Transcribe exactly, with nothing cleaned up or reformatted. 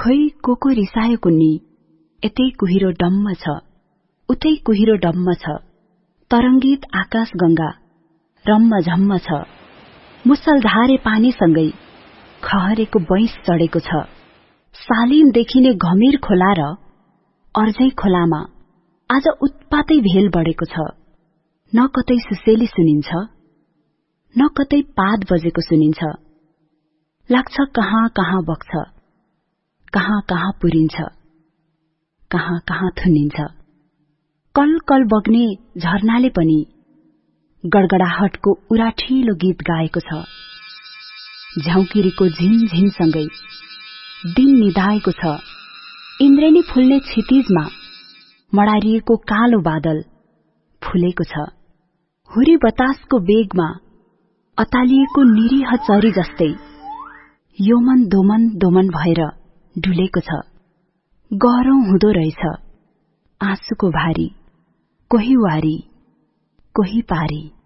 खोइ को को रिसायो कुन्नी, यतै कुहिरो डम्म छ, उतै कुहिरो डम्म छ। तरंगित आकाश गंगा रम्म झम्म छ। मुसलधारे पानीसँगै खहरेको बैंस चढेको छ। सालिम देखिने घमिर खोला र अर्झै खोलामा आज उत्पातै भेल बढेको छ। न कतै सुसेली सुनिन्छ, न कतै पाद बजेको सुनिन्छ। लाग्छ कहाँ कहाँ बग्छ, कहाँ कहाँ पुरिन्छ, कहाँ कहाँ थुनिन्छ। कल कल बग्ने झरनाले पनि गडगडाहटको उराठिलो गीत गाएको छ। झौकिरीको झिनझिनसँगै दिन निधाएको छ। इन्द्रेणी फुल्ने क्षितिजमा मडारिएको कालो बादल फुलेको छ। हुरी बतासको बेगमा अतालिएको निरीह चरी जस्तै योमन दोमन दोमन भएर डुलेको छ। गह्रौं हुँदो रहेछ आँसुको भारी, कोही वारी कोही पारी।